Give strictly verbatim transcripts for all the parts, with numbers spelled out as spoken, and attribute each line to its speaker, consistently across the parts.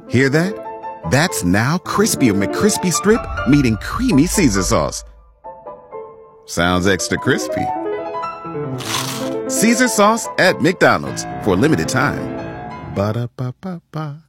Speaker 1: Hear that? That's now crispy McCrispy Strip meeting creamy Caesar sauce. Sounds extra crispy. Caesar sauce at McDonald's for a limited time. Ba-da-ba-ba-ba.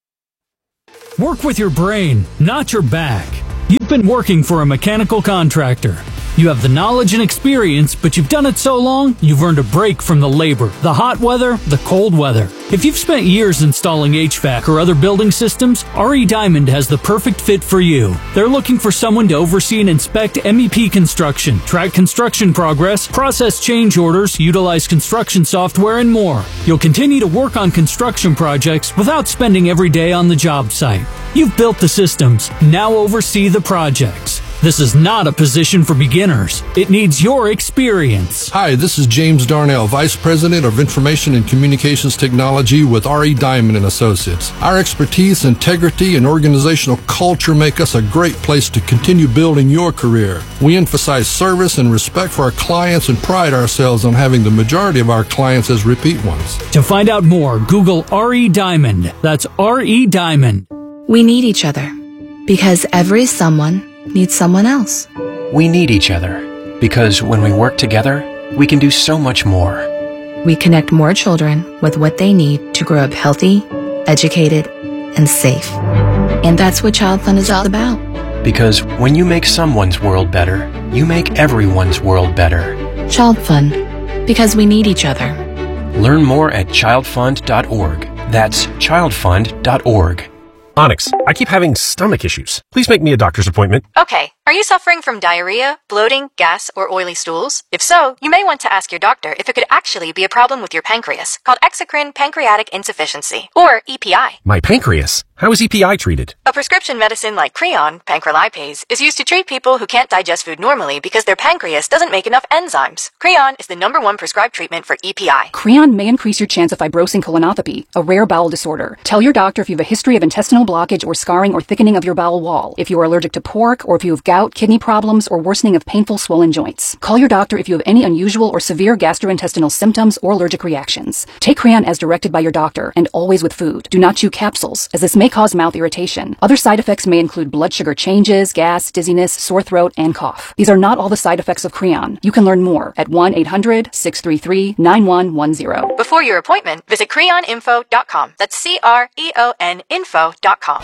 Speaker 2: Work with your brain, not your back. You've been working for a mechanical contractor. You have the knowledge and experience, but you've done it so long, you've earned a break from the labor, the hot weather, the cold weather. If you've spent years installing H V A C or other building systems, R E Diamond has the perfect fit for you. They're looking for someone to oversee and inspect M E P construction, track construction progress, process change orders, utilize construction software, and more. You'll continue to work on construction projects without spending every day on the job site. You've built the systems, now oversee the projects. This is not a position for beginners. It needs your experience.
Speaker 3: Hi, this is James Darnell, Vice President of Information and Communications Technology with R E Diamond and Associates. Our expertise, integrity, and organizational culture make us a great place to continue building your career. We emphasize service and respect for our clients and pride ourselves on having the majority of our clients as repeat ones.
Speaker 2: To find out more, Google R E Diamond. That's R E Diamond.
Speaker 4: We need each other because every someone needs someone else.
Speaker 5: We need each other because when we work together, we can do so much more.
Speaker 4: We connect more children with what they need to grow up healthy, educated, and safe. And that's what Child Fund is all about.
Speaker 5: Because when you make someone's world better, you make everyone's world better.
Speaker 4: Child Fund, because we need each other.
Speaker 5: Learn more at child fund dot org. That's child fund dot org.
Speaker 6: Onyx, I keep having stomach issues. Please make me a doctor's appointment.
Speaker 7: Okay. Are you suffering from diarrhea, bloating, gas, or oily stools? If so, you may want to ask your doctor if it could actually be a problem with your pancreas, called exocrine pancreatic insufficiency, or E P I.
Speaker 6: My pancreas? How is E P I treated?
Speaker 7: A prescription medicine like Creon, pancrelipase, is used to treat people who can't digest food normally because their pancreas doesn't make enough enzymes. Creon is the number one prescribed treatment for E P I.
Speaker 8: Creon may increase your chance of fibrosing colonopathy, a rare bowel disorder. Tell your doctor if you have a history of intestinal blockage or scarring or thickening of your bowel wall, if you are allergic to pork, or if you have gout, kidney problems, or worsening of painful swollen joints. Call your doctor if you have any unusual or severe gastrointestinal symptoms or allergic reactions. Take Creon as directed by your doctor, and always with food. Do not chew capsules, as this may cause mouth irritation. Other side effects may include blood sugar changes, gas, dizziness, sore throat, and cough. These are not all the side effects of Creon. You can learn more at one eight hundred, six three three, nine one one zero.
Speaker 7: Before your appointment, visit creon info dot com. That's C R E O N info dot com.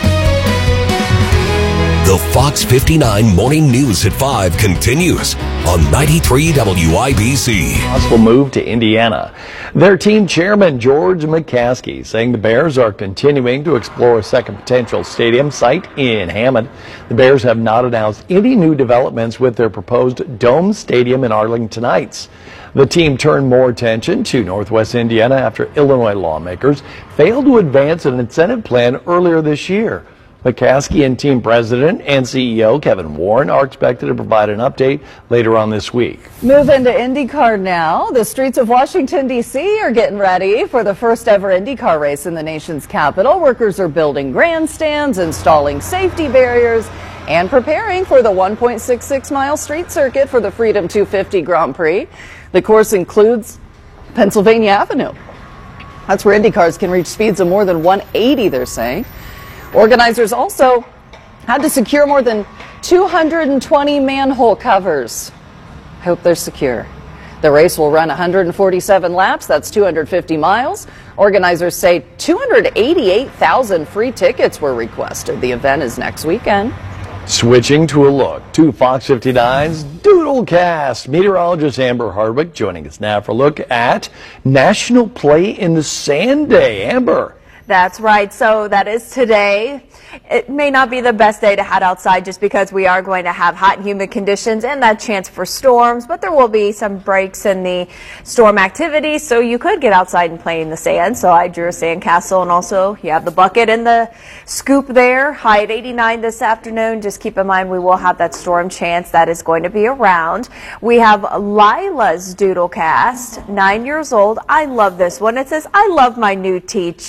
Speaker 9: The Fox fifty-nine Morning News at five continues on ninety-three W I B C.
Speaker 10: Possible move to Indiana. Their team chairman, George McCaskey, saying the Bears are continuing to explore a second potential stadium site in Hammond. The Bears have not announced any new developments with their proposed Dome Stadium in Arlington Heights. The team turned more attention to Northwest Indiana after Illinois lawmakers failed to advance an incentive plan earlier this year. McCaskey and team president and C E O Kevin Warren are expected to provide an update later on this week.
Speaker 11: Move into IndyCar now. The streets of Washington, D C are getting ready for the first ever IndyCar race in the nation's capital. Workers are building grandstands, installing safety barriers, and preparing for the one point six six mile street circuit for the Freedom two fifty Grand Prix. The course includes Pennsylvania Avenue. That's where IndyCars can reach speeds of more than one eighty, they're saying. Organizers also had to secure more than two hundred twenty manhole covers. I hope they're secure. The race will run one hundred forty-seven laps. That's two hundred fifty miles. Organizers say two hundred eighty-eight thousand free tickets were requested. The event is next weekend.
Speaker 10: Switching to a look to Fox fifty-nine's Doodlecast. Meteorologist Amber Hardwick joining us now for a look at National Play in the Sand Day. Amber.
Speaker 12: That's right. So that is today. It may not be the best day to head outside just because we are going to have hot and humid conditions and that chance for storms, but there will be some breaks in the storm activity, so you could get outside and play in the sand. So I drew a sand castle, and also you have the bucket and the scoop there. High at eighty-nine this afternoon. Just keep in mind we will have that storm chance that is going to be around. We have Lila's Doodlecast, nine years old. I love this one. It says, I love my new teacher.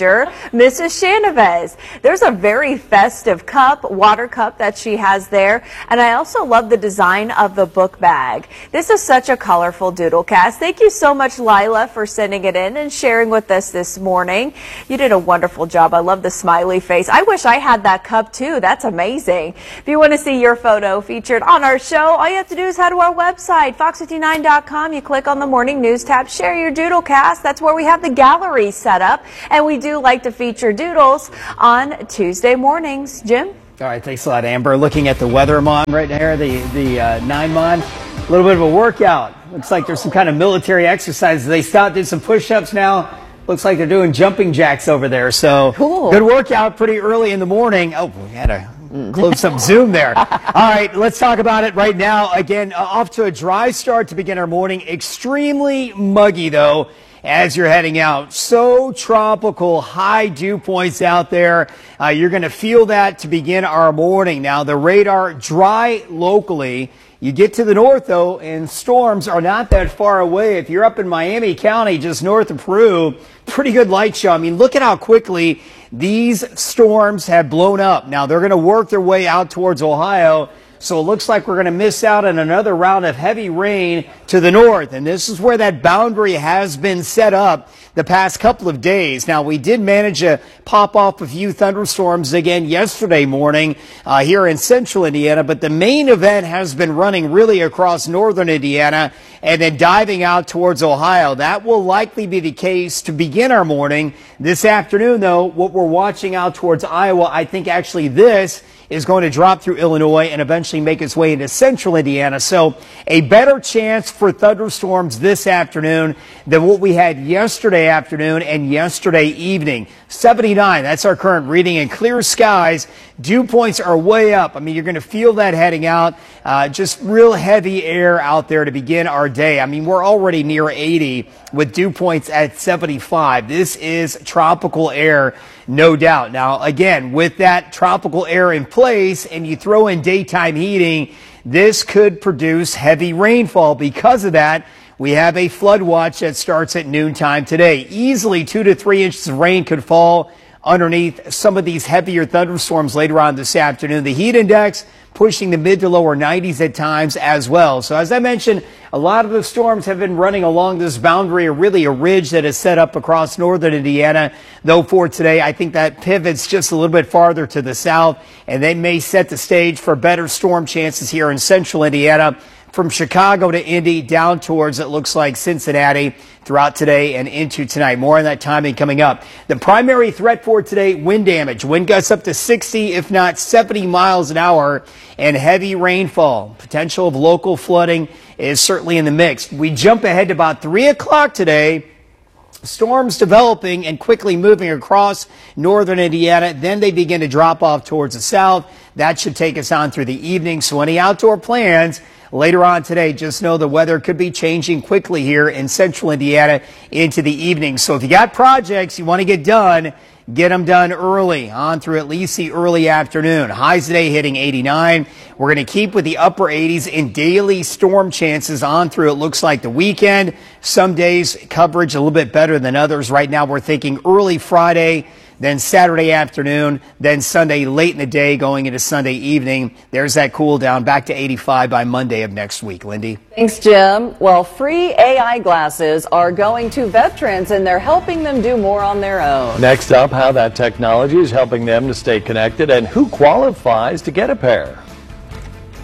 Speaker 12: Missus Chenevez. There's a very festive cup, water cup that she has there. And I also love the design of the book bag. This is such a colorful doodle cast. Thank you so much, Lila, for sending it in and sharing with us this morning. You did a wonderful job. I love the smiley face. I wish I had that cup too. That's amazing. If you want to see your photo featured on our show, all you have to do is head to our website, fox fifty-nine dot com. You click on the morning news tab, share your doodle cast. That's where we have the gallery set up. And we do like to feature doodles on Tuesday mornings. Jim?
Speaker 13: All right, thanks a lot, Amber. Looking at the weather mon right here, the, the uh, nine mon. A little bit of a workout. Looks like there's some kind of military exercises. They stopped, did some push-ups now. Looks like they're doing jumping jacks over there. So
Speaker 12: cool.
Speaker 13: Good workout pretty early in the morning. Oh, we had a close up zoom there. All right, let's talk about it right now. Again, uh, off to a dry start to begin our morning. Extremely muggy, though, as you're heading out. So tropical, high dew points out there. Uh, you're going to feel that to begin our morning. Now, the radar dry locally. You get to the north, though, and storms are not that far away. If you're up in Miami County, just north of Peru, pretty good light show. I mean, look at how quickly these storms have blown up. Now, they're going to work their way out towards Ohio. So it looks like we're going to miss out on another round of heavy rain to the north. And this is where that boundary has been set up the past couple of days. Now, we did manage to pop off a few thunderstorms again yesterday morning uh, here in central Indiana. But the main event has been running really across northern Indiana and then diving out towards Ohio. That will likely be the case to begin our morning. This afternoon, though, what we're watching out towards Iowa, I think actually this is going to drop through Illinois and eventually make its way into central Indiana. So a better chance for thunderstorms this afternoon than what we had yesterday afternoon and yesterday evening. seventy-nine, that's our current reading, and clear skies. Dew points are way up. I mean, you're going to feel that heading out. Uh, just real heavy air out there to begin our day. I mean, we're already near eighty with dew points at seventy-five. This is tropical air, no doubt. Now, again, with that tropical air in place and you throw in daytime heating, this could produce heavy rainfall. Because of that, we have a flood watch that starts at noontime today. Easily two to three inches of rain could fall underneath some of these heavier thunderstorms later on this afternoon. The heat index pushing the mid to lower nineties at times as well. So as I mentioned, a lot of the storms have been running along this boundary, or really a ridge that is set up across northern Indiana. Though for today, I think that pivots just a little bit farther to the south, and they may set the stage for better storm chances here in central Indiana. From Chicago to Indy down towards, it looks like, Cincinnati throughout today and into tonight. More on that timing coming up. The primary threat for today, wind damage. Wind gusts up to sixty, if not seventy miles an hour, and heavy rainfall. Potential of local flooding is certainly in the mix. We jump ahead to about three o'clock today. Storms developing and quickly moving across northern Indiana. Then they begin to drop off towards the south. That should take us on through the evening. So any outdoor plans later on today, just know the weather could be changing quickly here in central Indiana into the evening. So if you got projects you want to get done, get them done early on through at least the early afternoon. Highs today hitting eighty-nine. We're going to keep with the upper eighties in daily storm chances on through, it looks like, the weekend. Some days coverage a little bit better than others. Right now we're thinking early Friday, then Saturday afternoon, then Sunday late in the day going into Sunday evening. There's that cool down back to eighty-five by Monday of next week. Lindy?
Speaker 11: Thanks, Jim. Well, free A I glasses are going to veterans, and they're helping them do more on their own.
Speaker 10: Next up, how that technology is helping them to stay connected and who qualifies to get a pair.